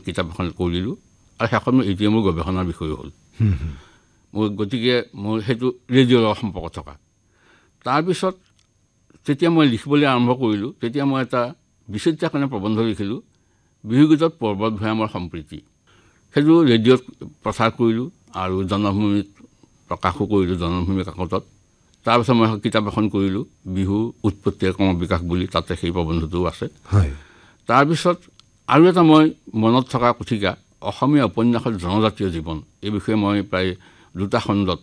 কিতাপ এখন কৰিলোঁ আৰু সেইখন এতিয়া মোৰ গৱেষণাৰ বিষয় হ'ল মোৰ গতিকে মোৰ সেইটো ৰেডিঅ'ৰ লগত সম্পৰ্ক থকা তাৰপিছত যেতিয়া মই লিখিবলৈ আৰম্ভ কৰিলোঁ তেতিয়া মই এটা বিচিত্ৰ কাৰণে প্ৰবন্ধ লিখিলোঁ বিহুগীতত পৰ্বত ভৈয়ামৰ সম্প্ৰীতি সেইটো ৰেডিঅ'ত প্ৰচাৰ কৰিলোঁ আৰু জনমভূমিত প্ৰকাশো কৰিলোঁ জনমভূমি কাকতত তাৰপিছত মই কিতাপ এখন কৰিলোঁ বিহু উৎপত্তি আৰু ক্ৰমবিকাশ বুলি তাতে সেই প্ৰবন্ধটোও আছে তাৰপিছত আৰু এটা মই মনত থকা পুথিকা অসমীয়া উপন্যাসৰ জনজাতীয় জীৱন এই বিষয়ে মই প্ৰায় দুটা খণ্ডত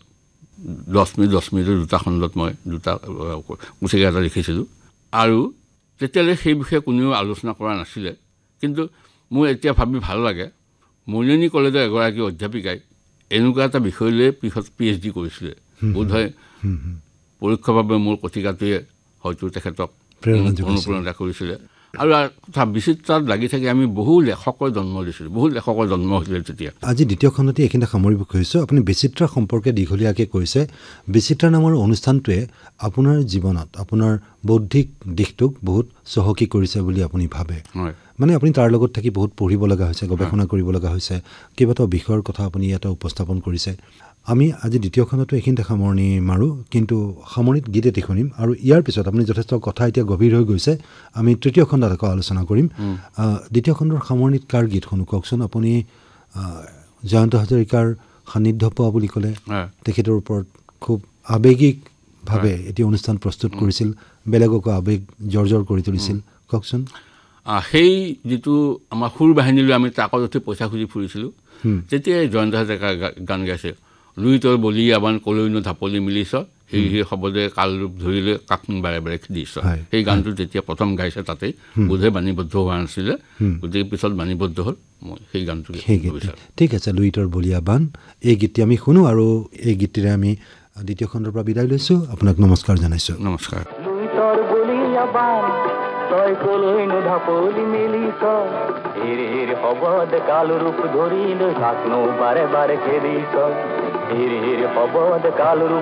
10 মিনিটৰ দুটা খণ্ডত মই দুটা পুথিকা এটা লিখিছিলোঁ আৰু তেতিয়ালৈ সেই বিষয়ে কোনেও আলোচনা কৰা নাছিলে কিন্তু মোৰ এতিয়া ভাবি ভাল লাগে মৰিয়নি কলেজৰ এগৰাকী অধ্যাপিকাই এনেকুৱা এটা বিষয় লৈ PhD কৰিছিলে বোধহয় পৰোক্ষভাৱে মোৰ পুথিকাটোৱে হয়তো তেখেতক অনুপ্ৰেৰণা কৰিছিলে আৰু কথা বিচিত্ৰাত লাগি থাকি আমি বহু লেখকৰ জন্ম দিছিলোঁ বহু লেখকৰ জন্ম হৈছিলে তেতিয়া আজি দ্বিতীয় খণ্ডতে এইখিনি সামৰিব খুজিছোঁ আপুনি বিচিত্ৰা সম্পৰ্কে দীঘলীয়াকৈ কৈছে বিচিত্ৰা নামৰ অনুষ্ঠানটোৱে আপোনাৰ জীৱনত আপোনাৰ বৌদ্ধিক দিশটোক বহুত চহকী কৰিছে বুলি আপুনি ভাবে মানে আপুনি তাৰ লগত থাকি বহুত পঢ়িব লগা হৈছে গৱেষণা কৰিব লগা হৈছে কেইবাটাও বিষয়ৰ কথা আপুনি ইয়াতে উপস্থাপন কৰিছে আমি আজি দ্বিতীয় খণ্ডটো এইখিনিতে সামৰণি মাৰোঁ কিন্তু সামৰণিত গীত এটি শুনিম আৰু ইয়াৰ পিছত আপুনি যথেষ্ট কথা এতিয়া গভীৰ হৈ গৈছে আমি তৃতীয় খণ্ডত আকৌ আলোচনা কৰিম দ্বিতীয় খণ্ডৰ সামৰণিত কাৰ গীত শুনো কওকচোন আপুনি জয়ন্ত হাজৰিকাৰ সান্নিধ্য পোৱা বুলি ক'লে তেখেতৰ ওপৰত খুব আৱেগিকভাৱে এটি অনুষ্ঠান প্ৰস্তুত কৰিছিল বেলেগকো আৱেগ জৰ্জৰ কৰি তুলিছিল কওকচোন সেই যিটো আমাৰ সুৰ বাহিনীলৈ আমি তাকত উঠি পইচা খুজি ফুৰিছিলোঁ তেতিয়াই জয়ন্ত হাজৰিকাৰ গান গাইছে লুইতৰ বলি আবান কলৈনো ঢাপলি মিলিছ সেই শব্দে কাল ৰূপ ধৰিলে কাক বাৰে বাৰে খেদিছ সেই গানটো যেতিয়া প্ৰথম গাইছে তাতেই বোধহয় বাণীবদ্ধ হোৱা নাছিলে গতিকে পিছত বাণীবদ্ধ হ'ল মই সেই গানটো ঠিক আছে লুইতৰ বলি আবান এই গীতটি আমি শুনো আৰু এই গীতটিৰে আমি দ্বিতীয় খণ্ডৰ পৰা বিদায় লৈছোঁ আপোনাক নমস্কাৰ জনাইছোঁ নমস্কাৰ লুইতৰ বলি আবান তই কলৈনো ঢাপলি মিলিছ হিৰ হিৰ শব্দ কাল ৰূপ ধৰিলে কাক বাৰে বাৰে খেদিছ হিৰ হিৰ শব্দ কাল